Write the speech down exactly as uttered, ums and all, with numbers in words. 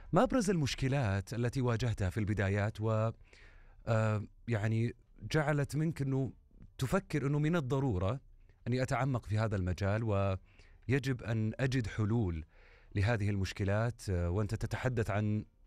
ما أبرز المشكلات التي واجهتها في البدايات و آه، يعني جعلت منك أنه تفكر أنه من الضرورة أني أتعمق في هذا المجال ويجب أن أجد حلول لهذه المشكلات، آه، وأنت تتحدث عن